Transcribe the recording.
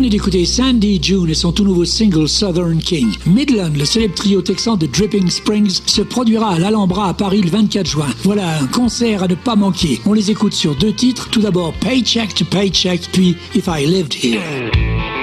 envie d'écouter Sandy June et son tout nouveau single Southern King. Midland, le célèbre trio texan de Dripping Springs, se produira à l'Alhambra à Paris le 24 juin. Voilà un concert à ne pas manquer. On les écoute sur 2 titres. Tout d'abord Paycheck to Paycheck, puis If I Lived Here.